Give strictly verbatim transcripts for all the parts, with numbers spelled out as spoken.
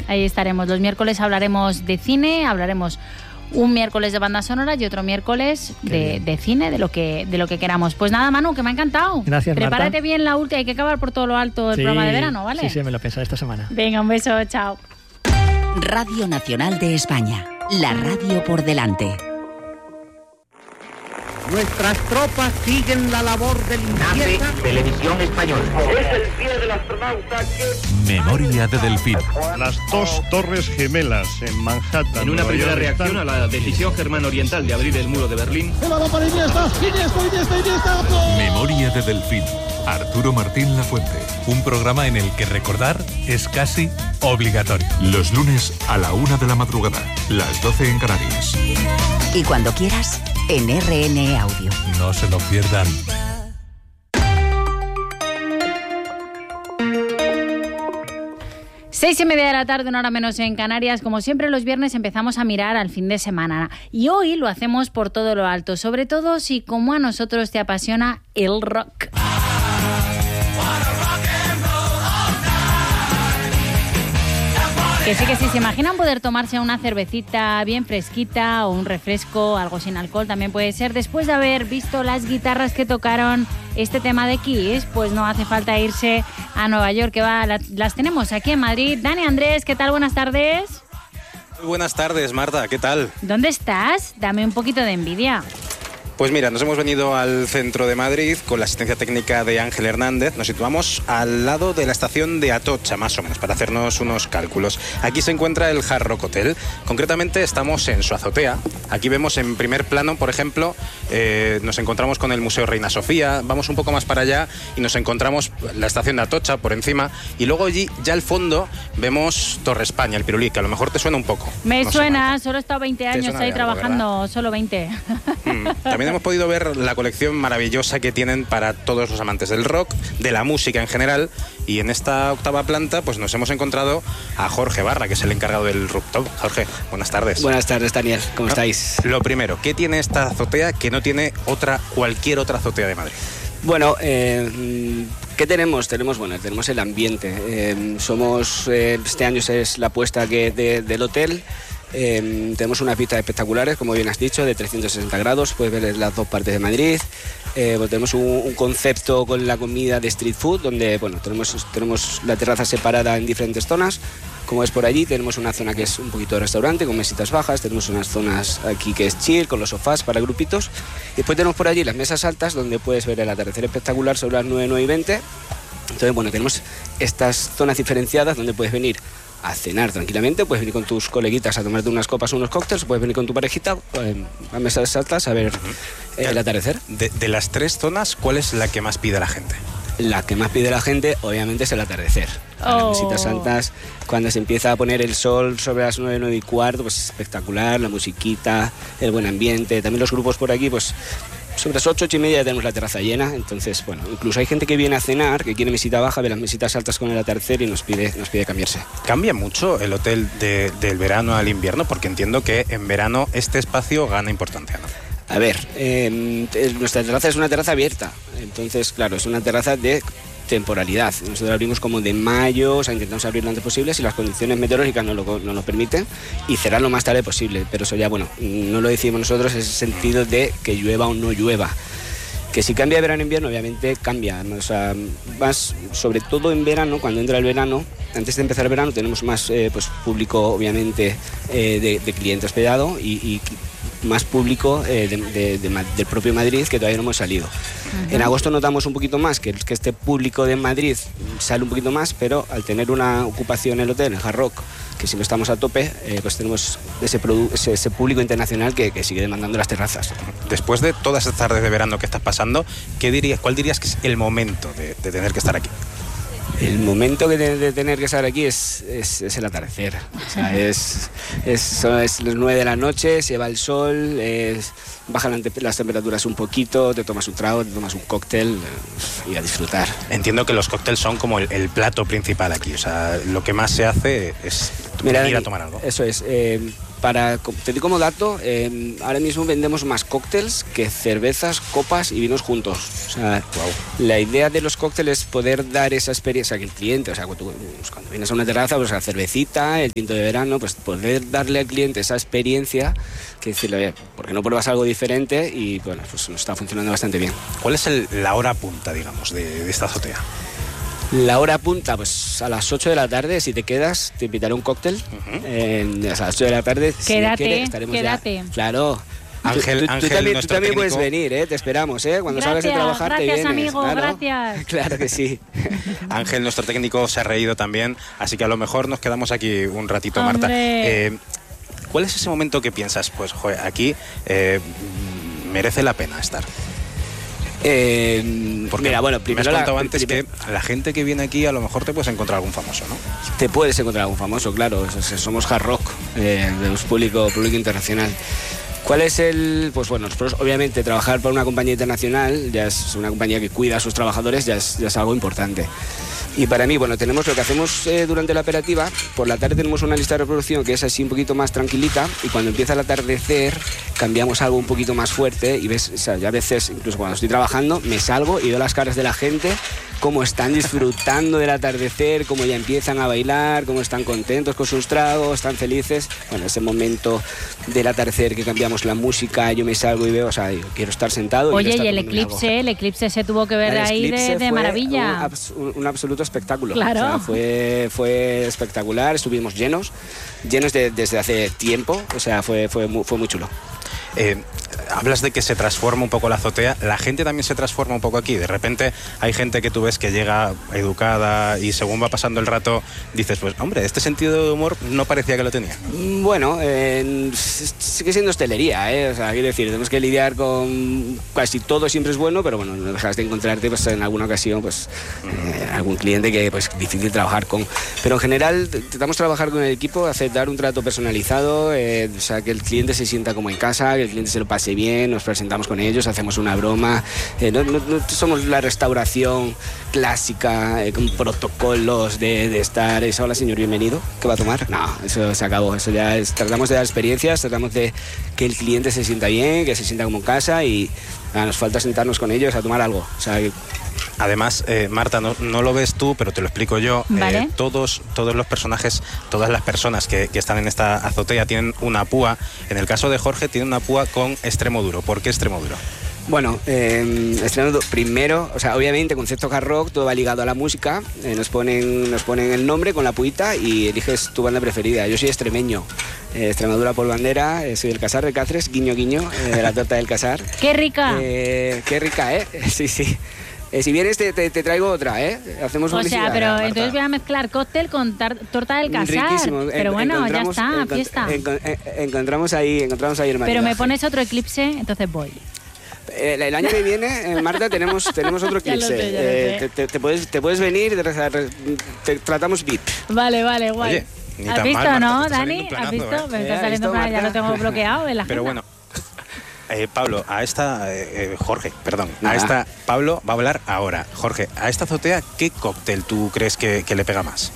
ahí estaremos. Los miércoles hablaremos de cine, hablaremos un miércoles de banda sonora y otro miércoles de, de cine, de lo que de lo que queramos. Pues nada, Manu, que me ha encantado. Gracias, Marta. Prepárate bien la última, hay que acabar por todo lo alto el sí, programa de verano, ¿vale? Sí, sí, me lo pensaré esta semana. Venga, un beso, chao. Radio Nacional de España, la radio por delante. Nuestras tropas siguen la labor de limpieza. Televisión Española. Es el pie del astronauta que... Memoria de Delfín. Las dos torres gemelas en Manhattan. En una primera reacción a la decisión germana oriental de abrir el muro de Berlín. Memoria de Delfín. Arturo Martín Lafuente. Un programa en el que recordar es casi obligatorio. Los lunes a la una de la madrugada. Las doce en Canarias. Y cuando quieras, en R N E Audio. No se lo pierdan. Seis y media de la tarde, una hora menos en Canarias. Como siempre, los viernes empezamos a mirar al fin de semana. Y hoy lo hacemos por todo lo alto. Sobre todo si, como a nosotros, te apasiona el rock. Que sí, que sí, se imaginan poder tomarse una cervecita bien fresquita o un refresco, algo sin alcohol también puede ser, después de haber visto las guitarras que tocaron este tema de Kiss, pues no hace falta irse a Nueva York, que va, las tenemos aquí en Madrid. Dani Andrés, ¿qué tal? Buenas tardes. Muy buenas tardes, Marta, ¿qué tal? ¿Dónde estás? Dame un poquito de envidia. Pues mira, nos hemos venido al centro de Madrid con la asistencia técnica de Ángel Hernández. Nos situamos al lado de la estación de Atocha, más o menos, para hacernos unos cálculos. Aquí se encuentra el Hard Rock Hotel. Concretamente estamos en su azotea. Aquí vemos en primer plano, por ejemplo, eh, nos encontramos con el Museo Reina Sofía. Vamos un poco más para allá y nos encontramos la estación de Atocha por encima. Y luego allí, ya al fondo, vemos Torre España, el Pirulí, que a lo mejor te suena un poco. Me no suena, solo he estado veinte años ahí algo, trabajando, ¿verdad? Solo veinte. Mm, también hemos podido ver la colección maravillosa que tienen para todos los amantes del rock, de la música en general, y en esta octava planta pues nos hemos encontrado a Jorge Barra, que es el encargado del rooftop. Jorge, buenas tardes. Buenas tardes, Daniel, ¿cómo no, estáis? Lo primero, ¿qué tiene esta azotea que no tiene otra, cualquier otra azotea de Madrid? Bueno, eh, ¿qué tenemos? Tenemos, bueno, tenemos el ambiente. Eh, somos, eh, este año es la apuesta que de, del hotel. Eh, tenemos unas vistas espectaculares, como bien has dicho, de trescientos sesenta grados, puedes ver las dos partes de Madrid. Eh, pues tenemos un, un concepto con la comida de street food, donde bueno, tenemos, tenemos la terraza separada en diferentes zonas. Como es por allí, tenemos una zona que es un poquito de restaurante, con mesitas bajas, tenemos unas zonas aquí que es chill, con los sofás para grupitos. Y después tenemos por allí las mesas altas, donde puedes ver el atardecer espectacular sobre las nueve, nueve y veinte. Entonces, bueno, tenemos estas zonas diferenciadas donde puedes venir a cenar tranquilamente, puedes venir con tus coleguitas a tomarte unas copas o unos cócteles, puedes venir con tu parejita eh, a mesas altas a ver eh, el atardecer. De, de las tres zonas, ¿cuál es la que más pide la gente? La que más pide la gente, obviamente, es el atardecer. A Oh. las mesitas altas, cuando se empieza a poner el sol sobre las nueve, nueve y cuarto, pues es espectacular, la musiquita, el buen ambiente. También los grupos por aquí, pues sobre las ocho, ocho y media ya tenemos la terraza llena. Entonces, bueno, incluso hay gente que viene a cenar, que quiere mesita baja, ve las mesitas altas con el atardecer y nos pide, nos pide cambiarse. ¿Cambia mucho el hotel de, del verano al invierno? Porque entiendo que en verano este espacio gana importancia, ¿no? A ver, eh, nuestra terraza es una terraza abierta, entonces, claro, es una terraza de temporalidad. Nosotros abrimos como de mayo, o sea, intentamos abrir lo antes posible si las condiciones meteorológicas nos lo, nos lo permiten, y cerrar lo más tarde posible, pero eso ya, bueno, no lo decimos nosotros en el sentido de que llueva o no llueva. Que si cambia de verano a invierno, obviamente cambia, o sea, más, sobre todo en verano, cuando entra el verano, antes de empezar el verano tenemos más eh, pues, público, obviamente, eh, de, de cliente hospedado y, y más público eh, de, de, de, del propio Madrid, que todavía no hemos salido. Uh-huh. En agosto notamos un poquito más que, que este público de Madrid sale un poquito más, pero al tener una ocupación en el hotel, en Hard Rock, que siempre estamos a tope, eh, pues tenemos ese, ese, ese público internacional que, que sigue demandando las terrazas. Después de todas estas tardes de verano que estás pasando, ¿qué dirías, ¿cuál dirías que es el momento de, de tener que estar aquí? El momento que de, de tener que estar aquí es, es, es el atardecer. O sea, es, es, son, es las nueve de la noche, se va el sol, es, bajan las temperaturas un poquito, te tomas un trago, te tomas un cóctel y a disfrutar. Entiendo que los cócteles son como el, el plato principal aquí, o sea, lo que más se hace es Mira, ir a tomar algo. Eso es. Eh, para, te digo como dato, eh, ahora mismo vendemos más cócteles que cervezas, copas y vinos juntos. O sea, wow. La idea de los cócteles es poder dar esa experiencia que el cliente, o sea, cuando, pues, cuando vienes a una terraza, pues la cervecita, el tinto de verano, pues poder darle al cliente esa experiencia, que decirle, oye, ¿por qué no pruebas algo diferente? Y bueno, pues nos está funcionando bastante bien. ¿Cuál es el, la hora punta, digamos, de, de esta azotea? La hora punta, pues a las ocho de la tarde, si te quedas, te invitaré un cóctel. Uh-huh. eh, a las ocho de la tarde, quédate, si quieres, estaremos quédate. Ya. Claro. Ángel, tú, tú, Ángel, tú también, tú también técnico... puedes venir, ¿eh? Te esperamos, ¿eh? Cuando gracias, salgas de trabajar gracias, te vienes. Amigo, claro. gracias. Claro que sí. Ángel, nuestro técnico, se ha reído también, así que a lo mejor nos quedamos aquí un ratito, Hombre. Marta. Eh, ¿Cuál es ese momento que piensas, pues, joder, aquí eh, merece la pena estar? Eh, Porque mira, bueno, primero me has contado la, antes primero, que la gente que viene aquí a lo mejor te puedes encontrar algún famoso, ¿no? Te puedes encontrar algún famoso, claro. Somos hard rock, eh, de público, público internacional. ¿Cuál es el...? Pues bueno, nosotros obviamente trabajar para una compañía internacional, ya es una compañía que cuida a sus trabajadores, ya es, ya es algo importante. Y para mí, bueno, tenemos lo que hacemos eh, durante la operativa. Por la tarde tenemos una lista de reproducción que es así un poquito más tranquilita, y cuando empieza el atardecer cambiamos algo un poquito más fuerte y ves, o sea, ya a veces, incluso cuando estoy trabajando, me salgo y veo las caras de la gente, cómo están disfrutando del atardecer, cómo ya empiezan a bailar, cómo están contentos con sus tragos, están felices. Bueno, ese momento del atardecer que cambiamos la música, yo me salgo y veo, o sea, yo quiero estar sentado. Oye, y, y el eclipse, el eclipse se tuvo que ver ahí de, de maravilla. Un, un absoluto espectáculo. Claro. O sea, fue, fue espectacular, estuvimos llenos, llenos de, desde hace tiempo, o sea, fue, fue, muy, fue muy chulo. Eh, hablas de que se transforma un poco la azotea, la gente también se transforma un poco aquí, de repente hay gente que tú ves que llega educada y según va pasando el rato dices, pues hombre, este sentido de humor no parecía que lo tenía. Bueno, eh, sigue siendo hostelería, ¿eh? O sea, quiero decir, tenemos que lidiar con casi todo, siempre es bueno, pero bueno, no dejas de encontrarte pues, en alguna ocasión pues eh, algún cliente que pues difícil trabajar con, pero en general tratamos de trabajar con el equipo, hacer dar un trato personalizado, eh, o sea, que el cliente se sienta como en casa, que el cliente se lo pase bien, nos presentamos con ellos, hacemos una broma, eh, no, no, no somos la restauración clásica eh, con protocolos de, de estar, es, hola señor, bienvenido, ¿qué va a tomar? No, eso se acabó, eso ya es, tratamos de dar experiencias, tratamos de que el cliente se sienta bien, que se sienta como en casa y nada, nos falta sentarnos con ellos a tomar algo, o sea, que, además, eh, Marta, no, no lo ves tú, pero te lo explico yo. ¿Vale? Eh, todos, todos los personajes, todas las personas que, que están en esta azotea tienen una púa. En el caso de Jorge, tiene una púa con extremo duro. ¿Por qué extremo duro? Bueno, eh, estrenando primero, o sea, obviamente concepto hard rock, todo va ligado a la música, eh, nos ponen nos ponen el nombre con la puita y eliges tu banda preferida. Yo soy extremeño, eh, Extremadura por bandera, eh, soy del Casar de Cáceres, guiño guiño, eh, de la torta del Casar. ¡Qué rica! Eh, ¡Qué rica, eh! Sí, sí. Eh, si vienes te, te, te traigo otra, ¿eh? Hacemos o publicidad. sea, pero Marta. entonces voy a mezclar cóctel con tar- torta del Casar. Riquísimo. Pero En, bueno, ya está, encont- fiesta. En, en, encontramos ahí, encontramos ahí el Pero maridaje. me pones otro eclipse, entonces voy. El, el año que viene, eh, Marta, tenemos, tenemos otro Ya lo eclipse. sé, ya lo Eh, sé. te, te, te puedes, te puedes venir, te, te tratamos V I P. Vale, vale, guay. Oye, ni ¿Has tan visto, mal, Marta, no, te está Dani? saliendo un ¿Has planazo, visto? ¿eh? Me Eh, está ¿has saliendo visto, para ya lo Marta? tengo bloqueado en la Pero agenda. bueno, eh, Pablo, a esta... Eh, eh, Jorge, perdón. A Nada. esta... Pablo va a hablar ahora. Jorge, a esta azotea, ¿qué cóctel tú crees que, que le pega más?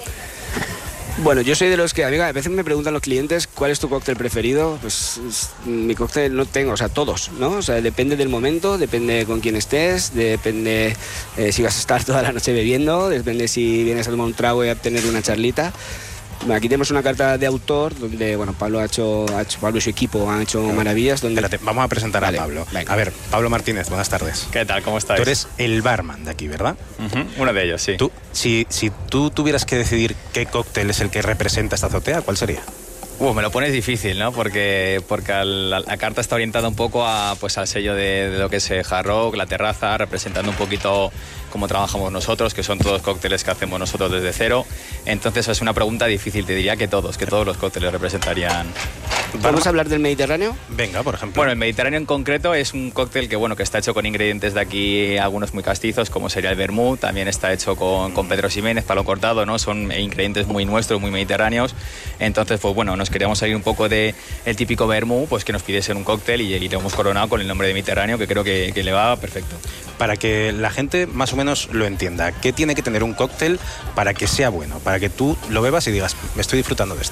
Bueno, yo soy de los que, amiga, a veces me preguntan los clientes cuál es tu cóctel preferido. Pues es- mi cóctel no tengo, o sea, todos, ¿no? O sea, depende del momento, depende con quién estés, depende eh, si vas a estar toda la noche bebiendo, depende si vienes a tomar un trago y a tener una charlita. Aquí tenemos una carta de autor donde, bueno, Pablo ha hecho, ha hecho Pablo y su equipo han hecho maravillas. Donde... Espérate, vamos a presentar Vale, a Pablo. venga. A ver, Pablo Martínez, buenas tardes. ¿Qué tal? ¿Cómo estáis? Tú eres el barman de aquí, ¿verdad? Uh-huh. Uno de ellos, sí. Tú, si, si tú tuvieras que decidir qué cóctel es el que representa esta azotea, ¿cuál sería? Uh, me lo pones difícil, ¿no? Porque, porque al- la, la carta está orientada un poco a, pues, al sello de, de lo que es eh, hard rock, la terraza, representando un poquito cómo trabajamos nosotros, que son todos cócteles que hacemos nosotros desde cero. Entonces es una pregunta difícil, te diría que todos, que todos los cócteles representarían. ¿Vamos a hablar del Mediterráneo? Venga, por ejemplo. Bueno, el Mediterráneo en concreto es un cóctel que, bueno, que está hecho con ingredientes de aquí, algunos muy castizos, como sería el vermut, también está hecho con, con Pedro Ximénez, palo cortado, ¿no? Son ingredientes muy nuestros, muy mediterráneos. Entonces, pues bueno, nos queríamos salir un poco de el típico vermut, pues que nos pidiesen un cóctel y, y lo hemos coronado con el nombre de Mediterráneo, que creo que, que le va perfecto. Para que la gente más o menos lo entienda, ¿qué tiene que tener un cóctel para que sea bueno? Para que tú lo bebas y digas, me estoy disfrutando de esto.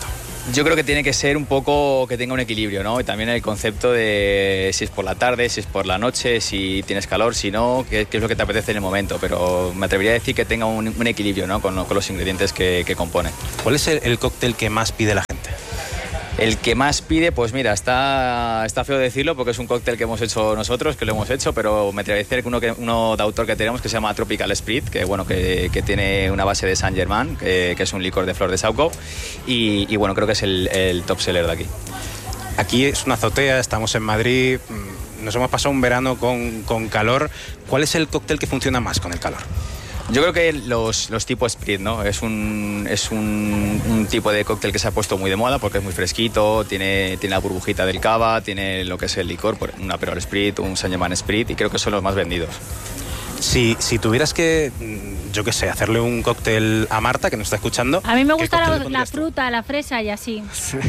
Yo creo que tiene que ser un poco que tenga un equilibrio, ¿no? Y también el concepto de si es por la tarde, si es por la noche, si tienes calor, si no, qué, qué es lo que te apetece en el momento. Pero me atrevería a decir que tenga un, un equilibrio, ¿no? Con, con los ingredientes que, que compone. ¿Cuál es el, el cóctel que más pide la gente? El que más pide, pues mira, está, está feo decirlo porque es un cóctel que hemos hecho nosotros, que lo hemos hecho, pero me atrevería a decir que uno, que uno de autor que tenemos que se llama Tropical Sprit, que bueno, que, que tiene una base de Saint Germain, que, que es un licor de flor de saúco, y, y bueno, creo que es el, el top seller de aquí. Aquí es una azotea, estamos en Madrid, nos hemos pasado un verano con, con calor. ¿Cuál es el cóctel que funciona más con el calor? Yo creo que los, los tipos Sprit, ¿no? Es, un, es un, un tipo de cóctel que se ha puesto muy de moda porque es muy fresquito, tiene, tiene la burbujita del cava, tiene lo que es el licor, un Aperol Sprit, un Saint Germain Sprit, y creo que son los más vendidos. Si, si tuvieras que, yo qué sé, hacerle un cóctel a Marta, que nos está escuchando... A mí me gusta la, la fruta, la fresa y así.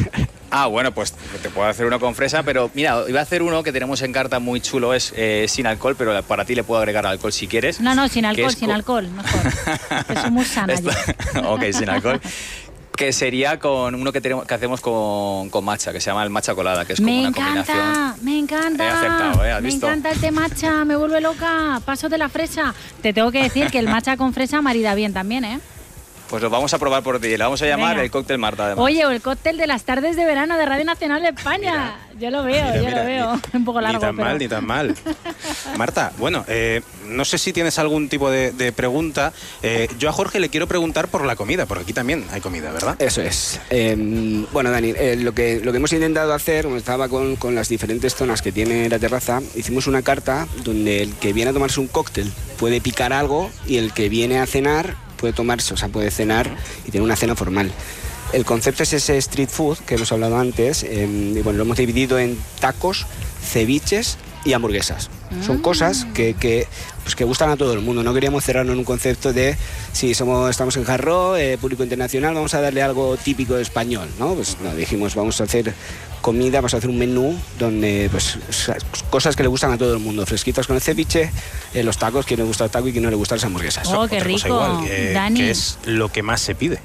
Ah, bueno, pues te puedo hacer uno con fresa, pero mira, iba a hacer uno que tenemos en carta muy chulo, es eh, sin alcohol, pero para ti le puedo agregar alcohol si quieres. No, no, sin alcohol, sin alcohol, mejor. Que soy muy sana yo. Ok, sin alcohol. Que sería con uno que tenemos que hacemos con, con matcha, que se llama el matcha colada, que es como me una encanta, combinación. Me encanta, He acertado, ¿eh? ¿Has me visto? encanta el té matcha, me vuelve loca, paso de la fresa. Te tengo que decir que el matcha con fresa marida bien también, ¿eh? Pues lo vamos a probar por ti, le vamos a llamar Venga. el cóctel Marta, además. Oye, o el cóctel de las tardes de verano de Radio Nacional de España. Mira, yo lo veo, mira, yo mira, lo veo. Ni, un poco largo, Ni tan pero... mal, ni tan mal. Marta, bueno, eh, no sé si tienes algún tipo de, de pregunta. Eh, yo a Jorge le quiero preguntar por la comida, porque aquí también hay comida, ¿verdad? Eso es. Eh, bueno, Dani, eh, lo, que, lo que hemos intentado hacer, como estaba con, con las diferentes zonas que tiene la terraza, hicimos una carta donde el que viene a tomarse un cóctel puede picar algo y el que viene a cenar puede tomarse, o sea, puede cenar y tener una cena formal. El concepto es ese street food que hemos hablado antes, eh, y bueno, lo hemos dividido en tacos, ceviches y hamburguesas. Mm. Son cosas que, que, pues que gustan a todo el mundo. No queríamos cerrarnos en un concepto de si somos, estamos en Jarro, eh, público internacional, vamos a darle algo típico español, ¿no? Pues no, dijimos, vamos a hacer comida, vamos a hacer un menú donde, pues, cosas que le gustan a todo el mundo. Fresquitas con el ceviche, eh, los tacos, quien le gusta el taco y quien no le gustan las hamburguesas. Oh, qué rico. Igual, que, Dani. ¿Qué es lo que más se pide?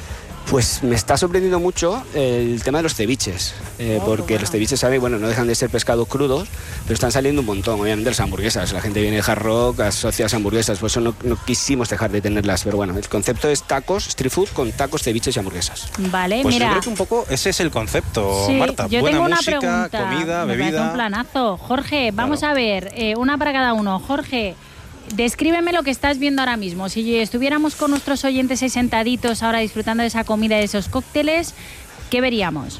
Pues me está sorprendiendo mucho el tema de los ceviches, eh, oh, porque bueno. los ceviches, ¿sabes? Bueno, no dejan de ser pescados crudos, pero están saliendo un montón, obviamente las hamburguesas. La gente viene de Hard Rock, asocia las hamburguesas, por eso no, no quisimos dejar de tenerlas. Pero bueno, el concepto es tacos, street food con tacos, ceviches y hamburguesas. Vale, pues mira. Yo creo que un poco ese es el concepto, sí, Marta. Yo Buena tengo una música, pregunta. comida, Me bebida. parece un planazo. Jorge, vamos Claro. a ver, eh, una para cada uno. Jorge, descríbeme lo que estás viendo ahora mismo. Si estuviéramos con nuestros oyentes ahí sentaditos ahora disfrutando de esa comida, de esos cócteles, ¿qué veríamos?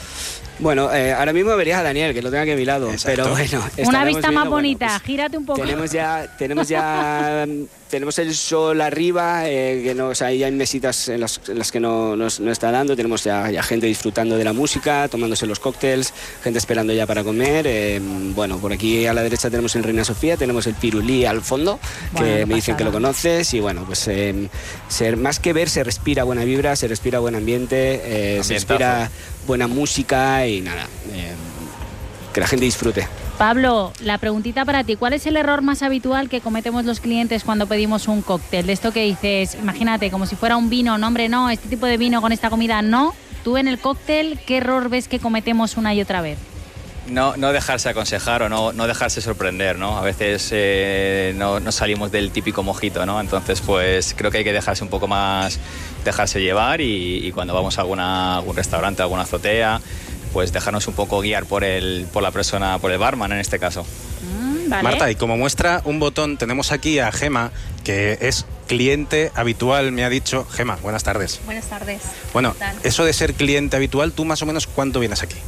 Bueno, eh, ahora mismo verías a Daniel, que lo tenga aquí a mi lado. Exacto. Pero bueno, Una estaremos vista viendo, más bonita, bueno, pues, gírate un poco. Tenemos ya, tenemos ya, tenemos el sol arriba, eh, que no, o sea, ahí hay mesitas en las, en las que no, no, no está dando. Tenemos ya, ya gente disfrutando de la música, tomándose los cócteles, gente esperando ya para comer. Eh, bueno, por aquí a la derecha tenemos el Reina Sofía, tenemos el Pirulí al fondo, que Bueno, me dicen que lo conoces. Y bueno, pues eh, se, más que ver, se respira buena vibra, se respira buen ambiente, eh, se respira buena música y nada, eh, que la gente disfrute. Pablo, la preguntita para ti. ¿Cuál es el error más habitual que cometemos los clientes cuando pedimos un cóctel? De esto que dices, imagínate, como si fuera un vino, no hombre, no, este tipo de vino con esta comida, no. Tú en el cóctel, ¿qué error ves que cometemos una y otra vez? No, no dejarse aconsejar o no, no dejarse sorprender, ¿no? A veces eh, no, no salimos del típico mojito, ¿no? Entonces, pues creo que hay que dejarse un poco más, dejarse llevar y, y cuando vamos a alguna, algún restaurante, alguna azotea, pues dejarnos un poco guiar por el, por la persona, por el barman en este caso. Mm, vale. Marta, y como muestra un botón, tenemos aquí a Gema, que es cliente habitual, me ha dicho. Gema, buenas tardes. Buenas tardes. Bueno, eso de ser cliente habitual, ¿tú más o menos cuánto vienes aquí?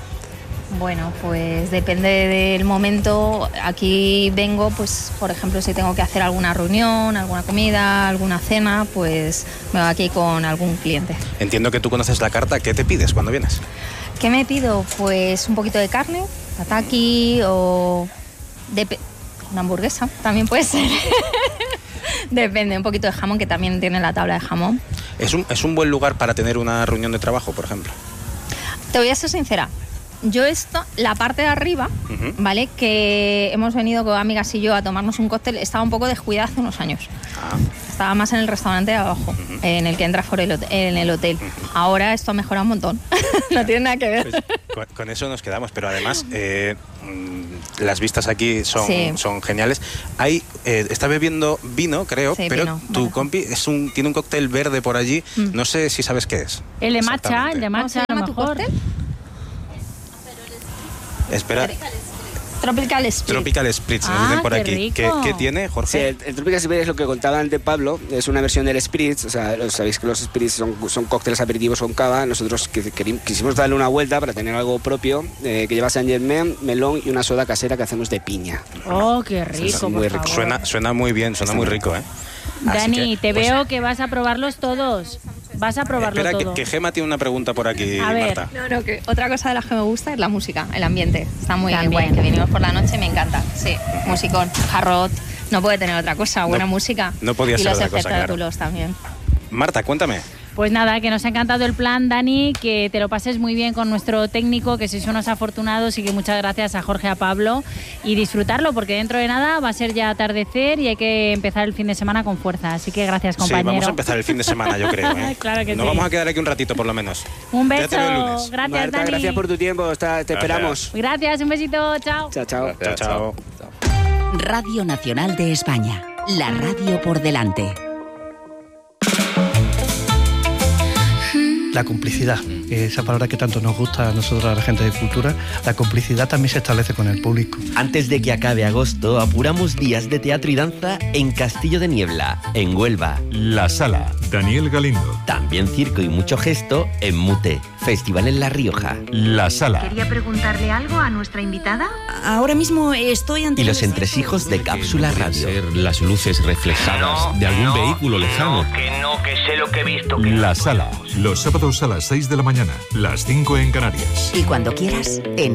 Bueno, pues depende del momento. Aquí vengo, pues, por ejemplo, si tengo que hacer alguna reunión, alguna comida, alguna cena, pues me voy aquí con algún cliente. Entiendo que tú conoces la carta. ¿Qué te pides cuando vienes? ¿Qué me pido? Pues un poquito de carne, tataki o de una hamburguesa, también puede ser. Depende, un poquito de jamón, que también tiene la tabla de jamón. ¿Es un, es un buen lugar para tener una reunión de trabajo, por ejemplo? Te voy a ser sincera. Yo esto, la parte de arriba, uh-huh. ¿vale? Que hemos venido con amigas y yo a tomarnos un cóctel, estaba un poco descuidada hace unos años. Ah. estaba más en el restaurante de abajo, uh-huh. en el que entras por el hotel, en el hotel. Uh-huh. Ahora esto ha mejorado un montón, no tiene nada que ver. Pues, con, con eso nos quedamos, pero además eh, las vistas aquí son, sí. son geniales. Hay, eh, está bebiendo vino, creo, sí, pero vino. tu bueno. compi es un, tiene un cóctel verde por allí, mm. no sé si sabes qué es. El de matcha, el de matcha a lo mejor. Espera. Tropical Spritz. Tropical Spritz, nos ah, dicen por qué aquí. Rico. ¿Qué, ¿Qué tiene, Jorge? Sí, el, el Tropical Spritz es lo que contaba antes Pablo, es una versión del Spritz, o sea, sabéis que los Spritz son, son cócteles aperitivos con cava, nosotros que, que, quisimos darle una vuelta para tener algo propio, eh, que lleva Saint Germain, melón y una soda casera que hacemos de piña. Oh, qué rico, muy por rico. favor. Suena, suena muy bien, suena Está muy rico, ¿eh? Dani, que, te pues, veo que vas a probarlos todos. Vas a probarlo espera, todo. Que, que Gema tiene una pregunta por aquí, a ver. Marta. No, no, que otra cosa de las que me gusta es la música, el ambiente. Está muy guay, que vinimos por la noche, me encanta. Sí, musicón, jarrot, no puede tener otra cosa, buena no, música. No podía y ser los otra cosa, claro. también. Marta, cuéntame. Pues nada, que nos ha encantado el plan, Dani, que te lo pases muy bien con nuestro técnico, que sois unos afortunados y que muchas gracias a Jorge, a Pablo y disfrutarlo porque dentro de nada va a ser ya atardecer y hay que empezar el fin de semana con fuerza. Así que gracias, compañero. Sí, vamos a empezar el fin de semana, yo creo. ¿eh? Claro que Nos sí. vamos a quedar aquí un ratito por lo menos. Un beso. Gracias, Marta, Dani. Gracias por tu tiempo, está, te gracias. esperamos. Gracias, un besito, chao. Chao, chao. Gracias, chao, chao. Radio Nacional de España, la radio por delante. La complicidad, esa palabra que tanto nos gusta a nosotros, a la gente de cultura, la complicidad también se establece con el público. Antes de que acabe agosto, apuramos días de teatro y danza en Castillo de Niebla, en Huelva. La Sala, Daniel Galindo. También circo y mucho gesto en Mute, Festival en La Rioja. La Sala. ¿Quería preguntarle algo a nuestra invitada? Ahora mismo estoy ante... Y los entresijos de Cápsula Radio. Ser las luces reflejadas no, de algún no, vehículo lejano. No, que no, que sé lo que he visto. Que La no. Sala, los sábados a las seis de la mañana, las cinco en Canarias. Y cuando quieras, en